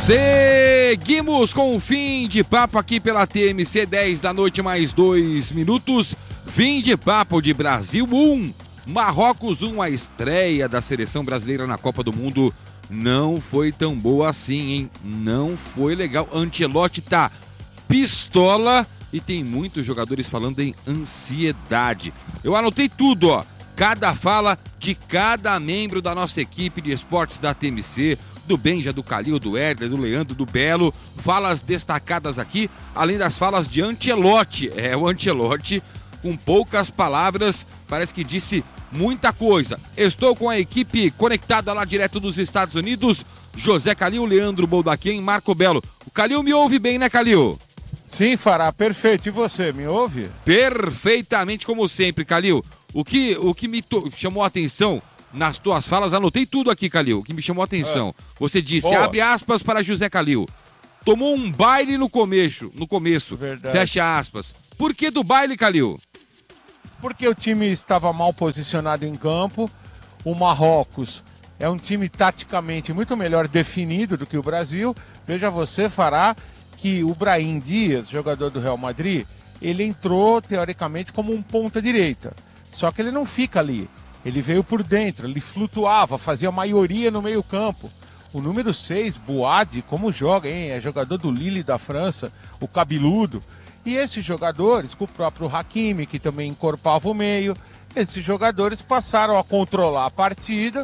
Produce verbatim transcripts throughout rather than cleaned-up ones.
Seguimos com o fim de papo aqui pela T M C, dez da noite, mais dois minutos. Fim de papo de Brasil um, Marrocos um. A estreia da seleção brasileira na Copa do Mundo não foi tão boa assim, hein? Não foi legal. Ancelotti tá pistola e tem muitos jogadores falando em ansiedade. Eu anotei tudo, ó. Cada fala de cada membro da nossa equipe de esportes da T M C, do Benja, do Calil, do Éder, do Leandro, do Belo. Falas destacadas aqui, além das falas de Ancelotti. É, o Ancelotti, com poucas palavras, parece que disse muita coisa. Estou com a equipe conectada lá direto dos Estados Unidos. José Calil, Leandro Boldaquim, Marco Belo. O Calil me ouve bem, né, Calil? Sim, Fará, perfeito. E você, me ouve? Perfeitamente, como sempre, Calil. O que, o que me to... chamou a atenção nas tuas falas, anotei tudo aqui, Calil, o que me chamou a atenção. Ah, você disse, boa. Abre aspas para José Calil. Tomou um baile no começo, no começo. Verdade. Fecha aspas. Por que do baile, Calil? Porque o time estava mal posicionado em campo. O Marrocos é um time taticamente muito melhor definido do que o Brasil. Veja você, Fará, que o Brahim Dias, jogador do Real Madrid, ele entrou teoricamente como um ponta-direita. Só que ele não fica ali. Ele veio por dentro, ele flutuava, fazia maioria no meio campo. O número seis, Boadi, como joga, hein? É jogador do Lille da França, o cabeludo. E esses jogadores, com o próprio Hakimi, que também encorpava o meio, esses jogadores passaram a controlar a partida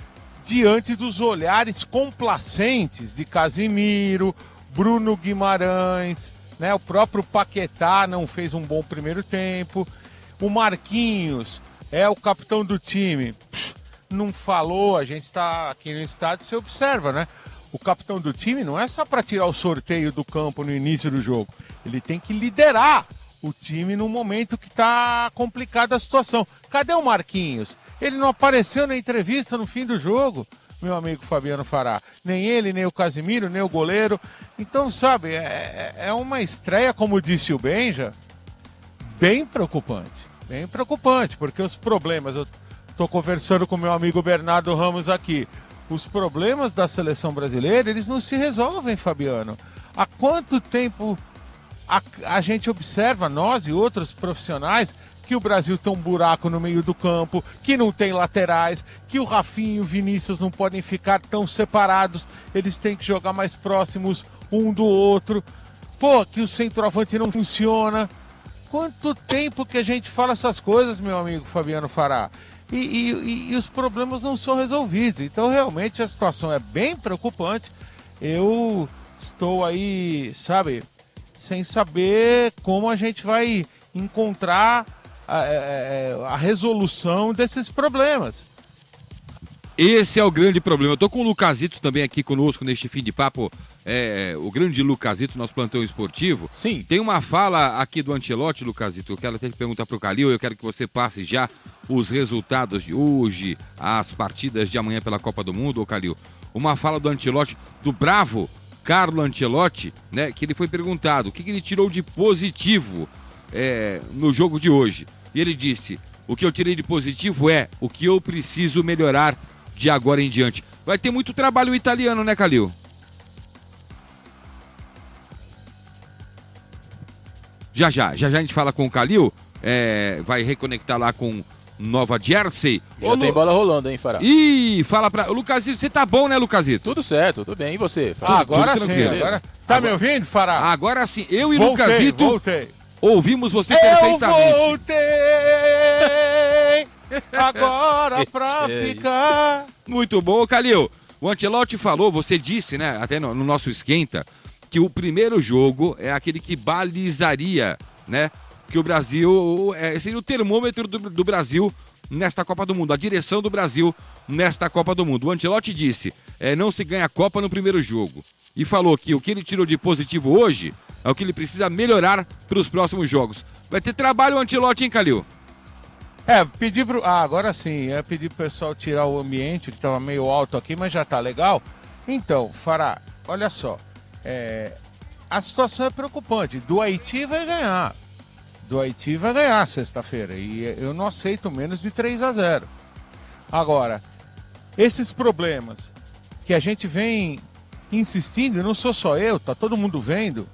diante dos olhares complacentes de Casemiro, Bruno Guimarães, né? O próprio Paquetá não fez um bom primeiro tempo. O Marquinhos é o capitão do time. Pff, não falou, a gente está aqui no estádio, você observa, né? O capitão do time não é só para tirar o sorteio do campo no início do jogo. Ele tem que liderar o time no momento que está complicada a situação. Cadê o Marquinhos? Ele não apareceu na entrevista no fim do jogo, meu amigo Fabiano Fará. Nem ele, nem o Casemiro, nem o goleiro. Então, sabe, é, é uma estreia, como disse o Benja, bem preocupante. Bem preocupante, porque os problemas, eu estou conversando com meu amigo Bernardo Ramos aqui, os problemas da seleção brasileira, eles não se resolvem, Fabiano. Há quanto tempo a, a gente observa, nós e outros profissionais, que o Brasil tem um buraco no meio do campo, que não tem laterais, que o Rafinha e o Vinícius não podem ficar tão separados, eles têm que jogar mais próximos um do outro, pô, que o centroavante não funciona. Quanto tempo que a gente fala essas coisas, meu amigo Fabiano Fará, e, e, e os problemas não são resolvidos. Então, realmente, a situação é bem preocupante. Eu estou aí, sabe, sem saber como a gente vai encontrar a, a, a resolução desses problemas. Esse é o grande problema. Eu tô com o Lucasito também aqui conosco neste fim de papo, é, o grande Lucasito, nosso plantão esportivo. Sim. Tem uma fala aqui do Ancelotti, Lucasito, eu quero até perguntar pro Calil, eu quero que você passe já os resultados de hoje, as partidas de amanhã pela Copa do Mundo, ô Calil. Uma fala do Ancelotti, do bravo Carlo Ancelotti, né, que ele foi perguntado o que, que ele tirou de positivo é, no jogo de hoje. E ele disse, o que eu tirei de positivo é o que eu preciso melhorar de agora em diante. Vai ter muito trabalho italiano, né, Calil? Já já, já já a gente fala com o Calil, é, vai reconectar lá com Nova Jersey. Já Ô, tem Lu... bola rolando, hein, Fará? Ih, fala pra... Lucasito, você tá bom, né, Lucasito? Tudo certo, tudo bem. E você? Ah, agora tudo sim, agora... Tá agora... me ouvindo, Fará? Agora sim, eu e voltei, Lucasito voltei. ouvimos você eu perfeitamente. Eu voltei agora pra ficar. Muito bom, Calil. O Ancelotti falou, você disse, né, até no, no nosso esquenta, que o primeiro jogo é aquele que balizaria, né, que o Brasil, é, seria o termômetro do, do Brasil nesta Copa do Mundo, a direção do Brasil nesta Copa do Mundo. O Ancelotti disse, é, não se ganha a Copa no primeiro jogo. E falou que o que ele tirou de positivo hoje é o que ele precisa melhorar para os próximos jogos. Vai ter trabalho o Ancelotti, hein, Calil? É, pedir pro... Ah, agora sim, é pedir pro pessoal tirar o ambiente, que tava meio alto aqui, mas já tá legal. Então, Fará, olha só, é... a situação é preocupante. Do Haiti vai ganhar. Do Haiti vai ganhar sexta-feira. E eu não aceito menos de três a zero. Agora, esses problemas que a gente vem insistindo, e não sou só eu, tá todo mundo vendo,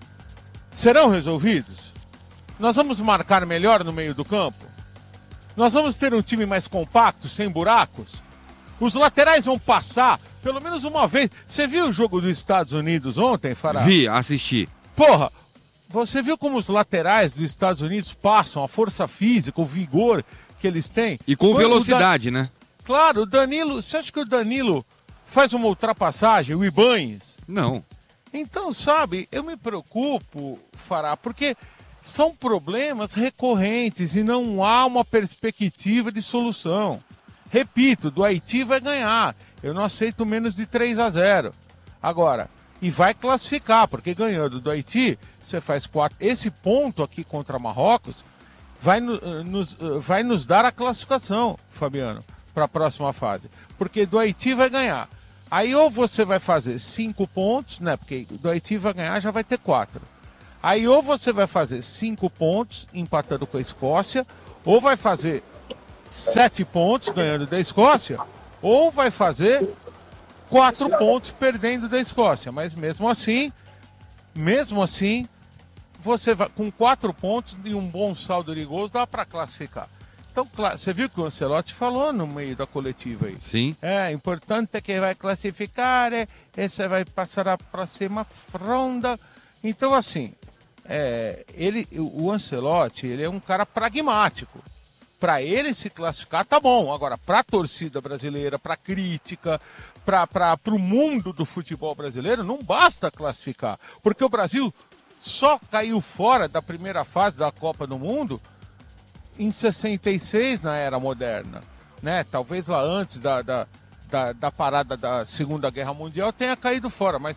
serão resolvidos? Nós vamos marcar melhor no meio do campo? Nós vamos ter um time mais compacto, sem buracos? Os laterais vão passar pelo menos uma vez. Você viu o jogo dos Estados Unidos ontem, Fará? Vi, assisti. Porra, você viu como os laterais dos Estados Unidos passam, a força física, o vigor que eles têm? E com Quando velocidade, Dan... né? Claro, o Danilo, você acha que o Danilo faz uma ultrapassagem, o Ibanhes? Não. Então, sabe, eu me preocupo, Fará, porque são problemas recorrentes e não há uma perspectiva de solução. Repito, do Haiti vai ganhar. Eu não aceito menos de três a zero. Agora, e vai classificar, porque ganhando do Haiti, você faz quatro. Esse ponto aqui contra Marrocos vai, nos, vai nos dar a classificação, Fabiano, para a próxima fase. Porque do Haiti vai ganhar. Aí ou você vai fazer cinco pontos, né? Porque do Haiti vai ganhar, já vai ter quatro. Aí ou você vai fazer cinco pontos, empatando com a Escócia, ou vai fazer sete pontos, ganhando da Escócia, ou vai fazer quatro pontos, perdendo da Escócia. Mas mesmo assim, mesmo assim, você vai, com quatro pontos e um bom saldo de gols, dá para classificar. Então, você viu que o Ancelotti falou no meio da coletiva aí. Sim. É, importante é que vai classificar, é, esse vai passar a próxima ronda. Então, assim, é, ele, o Ancelotti, ele é um cara pragmático. Para ele se classificar, tá bom. Agora, para a torcida brasileira, para a crítica, para o mundo do futebol brasileiro, não basta classificar. Porque o Brasil só caiu fora da primeira fase da Copa do Mundo em sessenta e seis, na era moderna, né? Talvez lá antes da, da, da, da parada da Segunda Guerra Mundial tenha caído fora, mas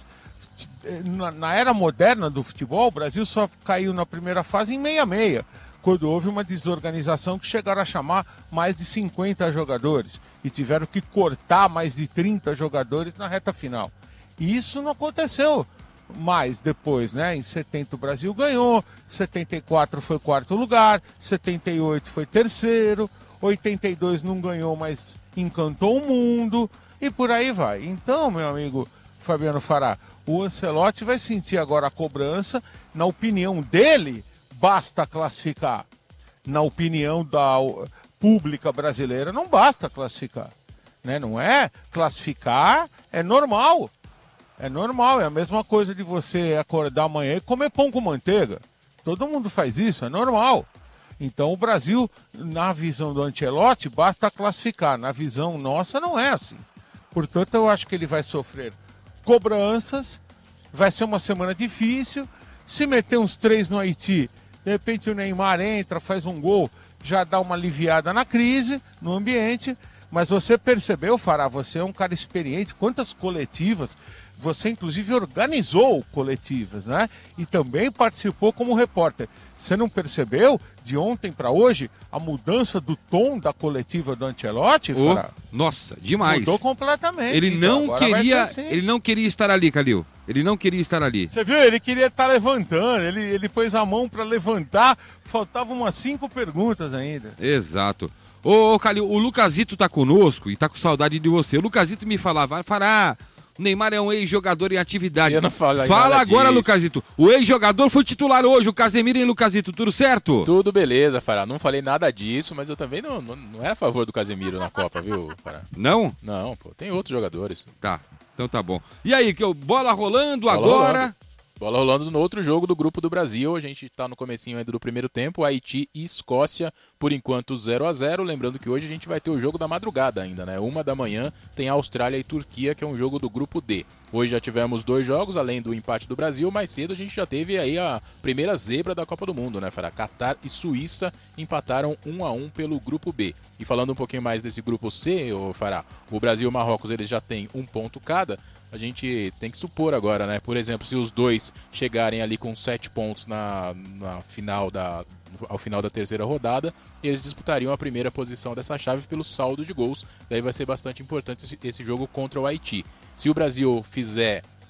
na, na era moderna do futebol, o Brasil só caiu na primeira fase em sessenta e seis, quando houve uma desorganização que chegaram a chamar mais de cinquenta jogadores e tiveram que cortar mais de trinta jogadores na reta final. E isso não aconteceu mais depois, né? Em setenta o Brasil ganhou, setenta e quatro foi quarto lugar, setenta e oito foi terceiro, oitenta e dois não ganhou, mas encantou o mundo e por aí vai. Então, meu amigo Fabiano Fará, o Ancelotti vai sentir agora a cobrança. Na opinião dele, basta classificar. Na opinião da pública brasileira, não basta classificar, né? Não é classificar, é normal. É normal, é a mesma coisa de você acordar amanhã e comer pão com manteiga. Todo mundo faz isso, é normal. Então o Brasil, na visão do Ancelotti, basta classificar. Na visão nossa, não é assim. Portanto, eu acho que ele vai sofrer cobranças, vai ser uma semana difícil. Se meter uns três no Haiti, de repente o Neymar entra, faz um gol, já dá uma aliviada na crise, no ambiente. Mas você percebeu, Fará, você é um cara experiente, quantas coletivas, você inclusive organizou coletivas, né? E também participou como repórter. Você não percebeu, de ontem para hoje, a mudança do tom da coletiva do Ancelotti, Fará? Oh, nossa, demais. Mudou completamente. Ele então, não queria, assim. ele não queria estar ali, Calil. Ele não queria estar ali. Você viu? Ele queria estar levantando, ele, ele pôs a mão para levantar, faltavam umas cinco perguntas ainda. Exato. Ô, ô Calil, o Lucasito tá conosco e tá com saudade de você. O Lucasito me falava, Fará, o Neymar é um ex-jogador em atividade. Eu não falo Fala agora, disso. Lucasito. O ex-jogador foi titular hoje, o Casemiro, hein, Lucasito? Tudo certo? Tudo beleza, Fará. Não falei nada disso, mas eu também não, não, não era a favor do Casemiro na Copa, viu, Fará? Não? Não, pô, tem outros jogadores. Tá, então tá bom. E aí, que bola rolando Bola agora... rolando. Bola rolando no outro jogo do grupo do Brasil, a gente está no comecinho ainda do primeiro tempo, Haiti e Escócia, por enquanto zero a zero, lembrando que hoje a gente vai ter o jogo da madrugada ainda, né? Uma da manhã tem Austrália e Turquia, que é um jogo do grupo D. Hoje já tivemos dois jogos, além do empate do Brasil, mais cedo a gente já teve aí a primeira zebra da Copa do Mundo, né, Fará? Catar e Suíça empataram um a um pelo grupo B. E falando um pouquinho mais desse grupo C, ô Fará, o Brasil e o Marrocos eles já têm um ponto cada. A gente tem que supor agora, né? Por exemplo, se os dois chegarem ali com sete pontos na, na final da, ao final da terceira rodada, eles disputariam a primeira posição dessa chave pelo saldo de gols. Daí vai ser bastante importante esse, esse jogo contra o Haiti. Se o Brasil fizer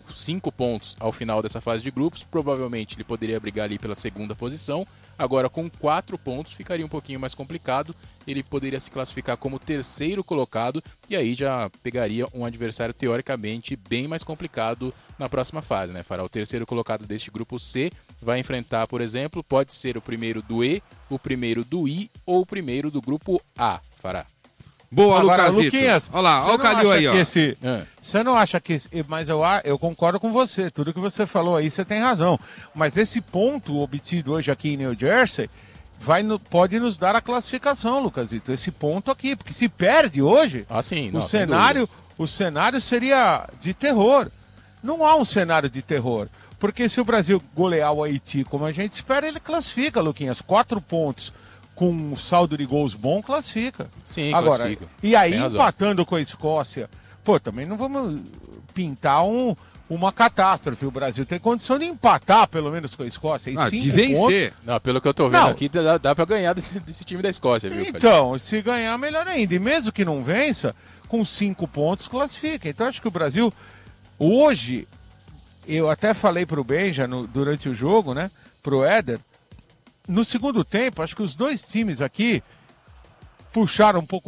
cinco pontos ao final dessa fase de grupos, provavelmente ele poderia brigar ali pela segunda posição. Agora, com quatro pontos, ficaria um pouquinho mais complicado. Ele poderia se classificar como terceiro colocado e aí já pegaria um adversário teoricamente bem mais complicado na próxima fase, né? Fará o terceiro colocado deste grupo C, vai enfrentar, por exemplo, pode ser o primeiro do E, o primeiro do I ou o primeiro do grupo A, Fará. Boa, Agora, Lucasito. Luquinhas, Olha lá, olha o Calil aí, ó. Esse, É. Você não acha que... Esse, mas eu, eu concordo com você, tudo que você falou aí, você tem razão. Mas esse ponto obtido hoje aqui em New Jersey vai no, pode nos dar a classificação, Lucasito. Esse ponto aqui, porque se perde hoje, Ah, sim, o, não, sem cenário, o cenário seria de terror. Não há um cenário de terror. Porque se o Brasil golear o Haiti como a gente espera, ele classifica, Luquinhas. Quatro pontos com um saldo de gols bom, classifica. Sim, Agora, classifica. e aí, Tem razão. empatando com a Escócia, pô, também não vamos pintar um, uma catástrofe. O Brasil tem condição de empatar, pelo menos, com a Escócia. E Ah, cinco de vencer. Não, pelo que eu tô vendo Não. aqui, dá, dá pra ganhar desse, desse time da Escócia, viu, pontos. Calil? Então, se ganhar, melhor ainda. E mesmo que não vença, com cinco pontos, classifica. Então, acho que o Brasil, hoje, eu até falei pro Benja no, durante o jogo, né, pro Éder, no segundo tempo, acho que os dois times aqui puxaram um pouco